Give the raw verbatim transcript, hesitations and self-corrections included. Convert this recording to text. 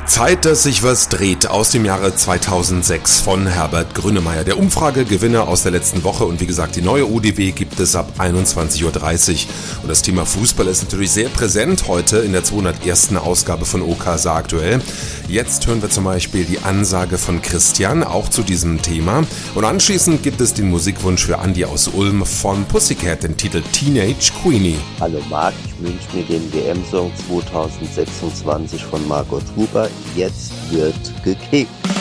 Zeit, dass sich was dreht, aus dem Jahre zweitausendsechs von Herbert Grönemeyer. Der Umfragegewinner aus der letzten Woche, und wie gesagt, die neue O D W gibt es ab einundzwanzig Uhr dreißig. Und das Thema Fußball ist natürlich sehr präsent heute in der zweihundertersten Ausgabe von O K S A aktuell. Jetzt hören wir zum Beispiel die Ansage von Christian, auch zu diesem Thema. Und anschließend gibt es den Musikwunsch für Andi aus Ulm von Pussycat, den Titel Teenage Queenie. Hallo Marc, ich wünsche mir den W M-Song zweitausendsechsundzwanzig von Margot Huber. Jetzt wird gekickt.